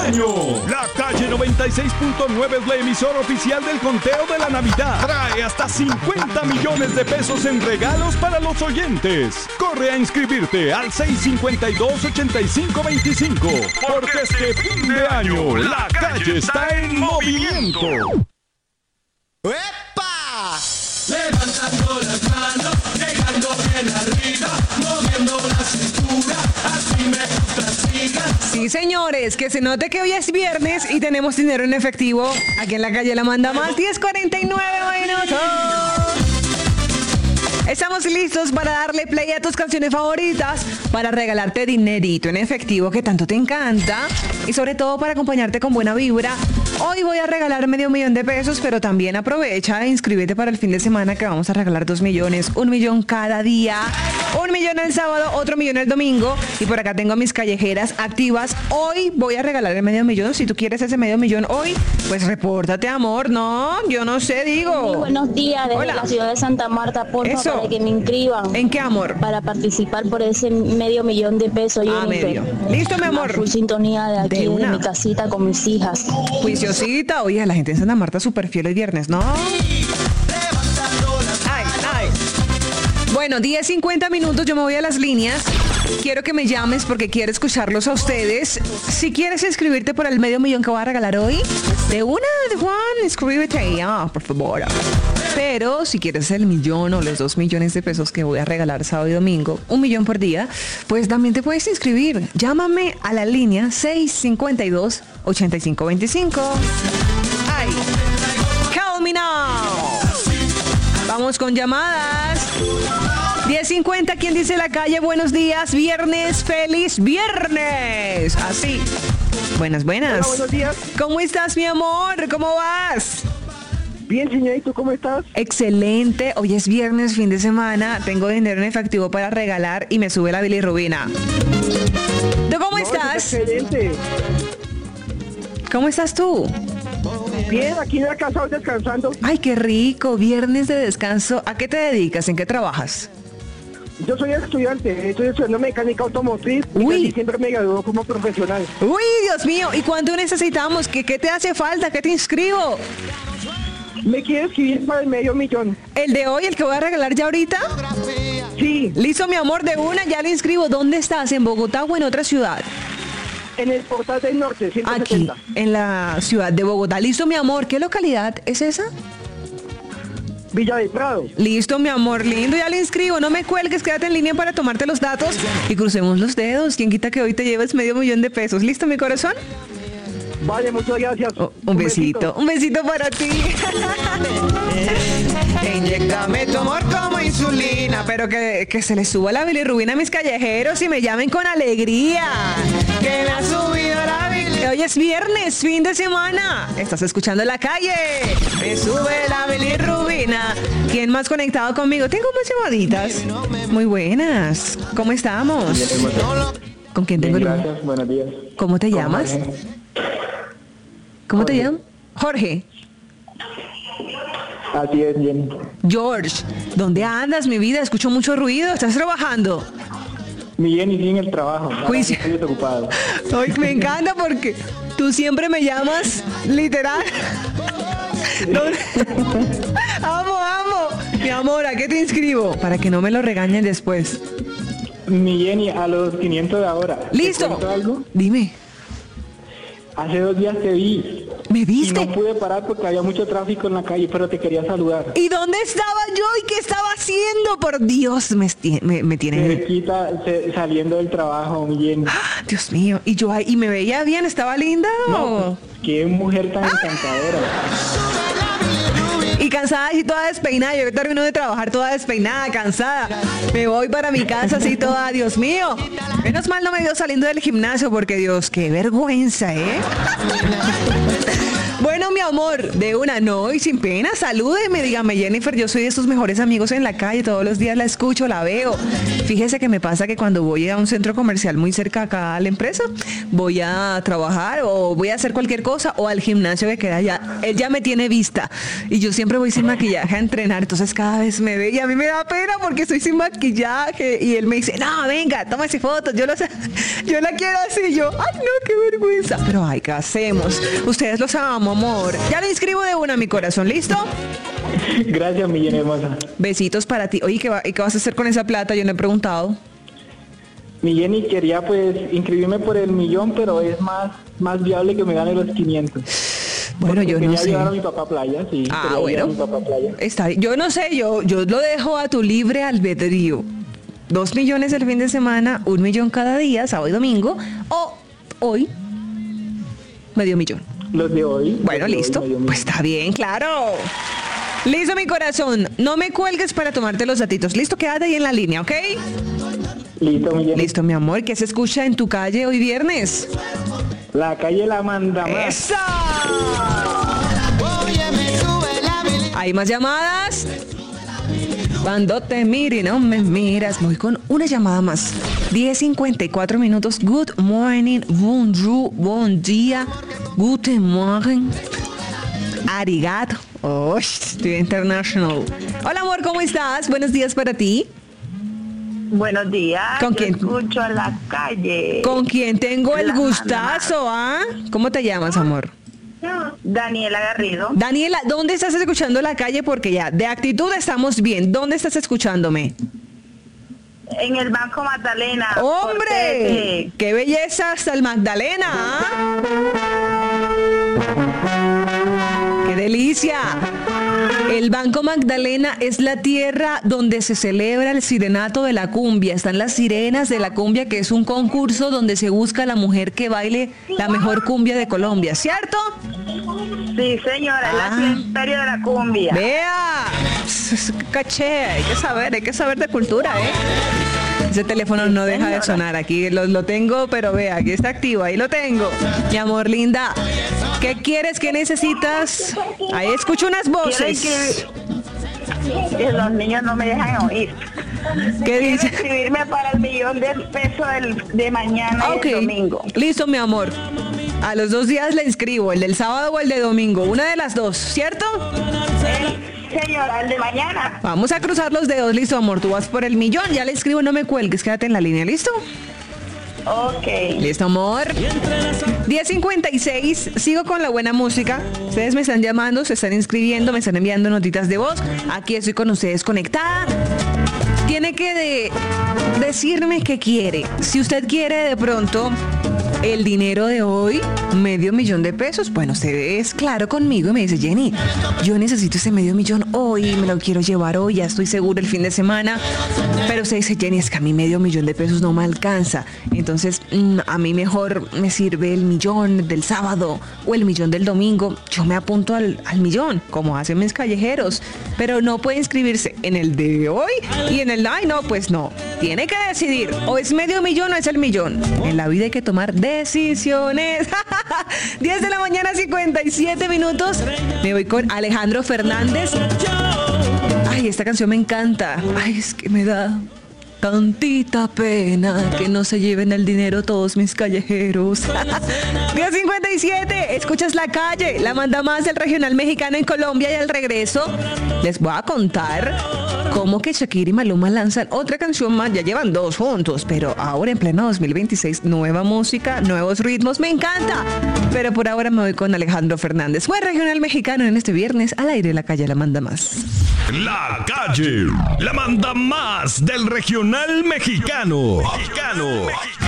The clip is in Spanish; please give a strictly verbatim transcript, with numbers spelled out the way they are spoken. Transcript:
año. La Calle noventa y seis punto nueve es la emisora oficial del conteo de la Navidad. Trae hasta cincuenta millones de pesos en regalos para los oyentes. Corre a inscribirte al seis cinco dos, ocho cinco dos cinco. Porque este fin de año, la calle está en movimiento. ¡Epa! Levantando las manos, llegando bien arriba, moviendo la cintura, así me gusta, sigan. Sí, señores, que se note que hoy es viernes y tenemos dinero en efectivo. Aquí en la calle La Manda Más, diez cuarenta y nueve minutos. Estamos listos para darle play a tus canciones favoritas, para regalarte dinerito en efectivo que tanto te encanta y sobre todo para acompañarte con buena vibra. Hoy voy a regalar medio millón de pesos, pero también aprovecha e inscríbete para el fin de semana que vamos a regalar dos millones, un millón cada día, un millón el sábado, otro millón el domingo. Y por acá tengo a mis callejeras activas. Hoy voy a regalar el medio millón. Si tú quieres ese medio millón hoy, pues repórtate, amor. No, yo no sé, digo. Muy buenos días desde Hola. la ciudad de Santa Marta, por Eso. favor, para que me inscriban. ¿En qué, amor? Para participar por ese medio millón de pesos. Ah, Jennifer. medio. Listo, mi amor. Una full sintonía de aquí, De de, una. mi casita con mis hijas. Juiciosita. Oye, la gente en Santa Marta súper fiel el viernes, ¿no? Ay, ay. Bueno, diez cincuenta minutos, yo me voy a las líneas. Quiero que me llames porque quiero escucharlos a ustedes. Si quieres inscribirte por el medio millón que voy a regalar hoy, de una, de Juan, inscríbete ya, por favor. Pero si quieres el millón o los dos millones de pesos que voy a regalar sábado y domingo, un millón por día, pues también te puedes inscribir. Llámame a la línea seis cinco dos, ocho cinco dos cinco. Ay, call me now. Vamos con llamadas. diez cincuenta, ¿quién dice la calle? Buenos días, viernes, feliz viernes. Así. Buenas, buenas. Hola, buenos días. ¿Cómo estás, mi amor? ¿Cómo vas? Bien, señor, ¿y tú cómo estás? Excelente. Hoy es viernes, fin de semana. Tengo dinero en efectivo para regalar y me sube la bilirrubina. ¿Tú cómo No, estás? Excelente. ¿Cómo estás tú? Bien, aquí en la casa hoy descansando. Ay, qué rico. Viernes de descanso. ¿A qué te dedicas? ¿En qué trabajas? Yo soy estudiante, estoy estudiando mecánica automotriz y Uy. en diciembre me graduó como profesional. Uy, Dios mío. ¿Y cuánto necesitamos? ¿Qué, qué te hace falta? ¿Qué te inscribo? ¿Me quieres escribir para el medio millón? ¿El de hoy, el que voy a regalar ya ahorita? Sí, Listo, mi amor, de una, ya le inscribo. ¿Dónde estás? ¿En Bogotá o en otra ciudad? en el Portal del Norte, ciento Aquí, setenta. en la ciudad de Bogotá. Listo, mi amor. ¿Qué localidad es esa? Villa del Prado. Listo, mi amor, lindo, ya le inscribo. No me cuelgues, quédate en línea para tomarte los datos y crucemos los dedos. ¿Quién quita que hoy te lleves medio millón de pesos? ¿Listo, mi corazón? Vale, muchas gracias. Oh, un, besito. un besito para ti. Inyéctame tu amor como insulina. Pero que, que se le suba la bilirrubina a mis callejeros y me llamen con alegría. Que me ha subido la bilirrubina. Hoy es viernes, fin de semana. Estás escuchando La Calle. Me sube la bilirrubina. ¿Quién más conectado conmigo? Tengo más llamaditas. Muy buenas. ¿Cómo estamos? ¿Con quién tengo el Bien, gusto? gracias, buenos días. ¿Cómo te Con llamas? Jorge. ¿Cómo te Jorge. llamas? Jorge. Así es, bien. George, ¿dónde andas, mi vida? Escucho mucho ruido. ¿Estás trabajando? Mi Jenny sigue en el trabajo. Ahora Juicio. Estoy desocupado. Ay, me encanta porque tú siempre me llamas, literal. No- amo, amo. Mi amor, ¿a qué te inscribo? Para que no me lo regañen después. Mi Jenny, a los quinientos de ahora. ¿Te ¿Listo? cuento algo? Dime, Hace dos días te vi. ¿me Y viste? no pude parar porque había mucho tráfico en la calle, pero te quería saludar. ¿Y dónde estaba yo y qué estaba haciendo? Por Dios, me, esti- me, me tienen... Cerquita, se- saliendo del trabajo, mi Jenny. ¡Ah! Dios mío, ¿y yo ahí, y me veía bien? ¿Estaba linda? o- No, pues, qué mujer tan encantadora. Y cansada y toda despeinada. Yo termino de trabajar toda despeinada, cansada. Me voy para mi casa así toda, Dios mío. Menos mal no me vio saliendo del gimnasio porque, Dios, qué vergüenza, ¿eh? Bueno, Bueno, mi amor, de una no y sin pena, salúdeme, dígame, Jennifer, yo soy de sus mejores amigos en la calle, todos los días la escucho, la veo. Fíjese que me pasa que cuando voy a un centro comercial muy cerca acá a la empresa, voy a trabajar o voy a hacer cualquier cosa o al gimnasio que queda allá, él ya me tiene vista y yo siempre voy sin maquillaje a entrenar, entonces cada vez me ve y a mí me da pena porque estoy sin maquillaje y él me dice, no, venga, tómese fotos, yo, lo sé, yo la quiero así, yo, ay no, qué vergüenza, pero ay, ¿qué hacemos? Ustedes los amo, amor. Ya lo inscribo de una a mi corazón, ¿listo? Gracias, mi Jenny hermosa. Besitos para ti. Oye, ¿qué, va, ¿y qué vas a hacer con esa plata? Yo no he preguntado. Mi Jenny, quería pues inscribirme por el millón, pero es más, más viable que me gane los quinientos. Bueno, Porque yo no quería sé. llevar a mi papá a playa, sí. Ah, quería bueno. llevar a mi papá a playa. Está bien. Yo no sé, yo, yo lo dejo a tu libre albedrío. Dos millones el fin de semana, un millón cada día, sábado y domingo, o hoy, medio millón. Los de hoy. Bueno, los de hoy, listo. medio millón. Pues está bien, claro. Listo, mi corazón. No me cuelgues para tomarte los datitos. Listo, quédate ahí en la línea, ¿ok? Listo, mi Jenny. Listo, mi amor. ¿Qué se escucha en tu calle hoy viernes? La calle la manda más. ¡Esa! ¿Hay más llamadas? Cuando te miro y no me miras. Voy con una llamada más. diez cincuenta y cuatro minutos. Good morning, bonjour, bon día, guten morgen, arigato. Oh, estoy international. Hola, amor, ¿cómo estás? Buenos días para ti. Buenos días. ¿Con yo quién? Escucho a la calle. ¿Con quién tengo el La gustazo, ah? ¿Cómo te llamas, amor? Daniela Garrido. Daniela, ¿dónde estás escuchando la calle? Porque ya, de actitud estamos bien. ¿Dónde estás escuchándome? En el Banco Magdalena. ¡Hombre! ¡Qué belleza hasta el Magdalena! ¿Ah? ¡Qué delicia! El Banco Magdalena es la tierra donde se celebra el sirenato de la cumbia. Están las sirenas de la cumbia, que es un concurso donde se busca la mujer que baile la mejor cumbia de Colombia, ¿cierto? Sí, señora, Ah. es la imperio de la cumbia. ¡Vea! Es caché, hay que saber, hay que saber de cultura, ¿eh? Ese teléfono no deja de sonar, aquí lo, lo tengo, pero vea, aquí está activo, ahí lo tengo. Mi amor linda, ¿qué quieres, qué necesitas? Ahí escucho unas Quiero voces. que, que los niños no me dejan oír. ¿Qué Quiero dice? inscribirme para el millón de pesos del, de mañana Ah, y ok, el domingo. listo, mi amor. A los dos días le inscribo, el del sábado o el de domingo, una de las dos, ¿cierto? El, señora, el de mañana. Vamos a cruzar los dedos, listo, amor, tú vas por el millón, ya le escribo, no me cuelgues, quédate en la línea, ¿listo? Ok. Listo, amor. diez cincuenta y seis, sigo con la buena música. Ustedes me están llamando, se están inscribiendo, me están enviando notitas de voz. Aquí estoy con ustedes conectada. Tiene que de- decirme qué quiere. Si usted quiere de pronto el dinero de hoy, medio millón de pesos, bueno, usted es claro conmigo y me dice, Jenny, yo necesito ese medio millón hoy, me lo quiero llevar hoy, ya estoy seguro el fin de semana. Pero usted dice, Jenny, es que a mí medio millón de pesos no me alcanza. Entonces, mm, a mí mejor me sirve el millón del sábado o el millón del domingo. Yo me apunto al, al millón, como hacen mis callejeros. Pero no puede inscribirse en el de hoy y en el, ay, no, pues no. Tiene que decidir, o es medio millón o es el millón. En la vida hay que tomar decisiones. diez de la mañana, cincuenta y siete minutos. Me voy con Alejandro Fernández. Ay, esta canción me encanta. Ay, es que me da tantita pena que no se lleven el dinero todos mis callejeros. diez cincuenta y siete, escuchas La Calle, la manda más del regional mexicano en Colombia, y al regreso les voy a contar cómo que Shakira y Maluma lanzan otra canción más. Ya llevan dos juntos, pero ahora en pleno dos mil veintiséis, nueva música, nuevos ritmos, me encanta. Pero por ahora me voy con Alejandro Fernández. Fue regional mexicano en este viernes al aire. La Calle la manda más. La Calle, la manda más del regional mexicano. Mexicano.